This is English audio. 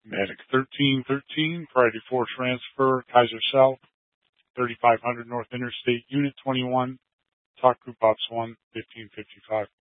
Medic 1313, Priority 4 transfer, Kaiser South, 3500 North Interstate, Unit 21, Talk Group Ops 1, 1555.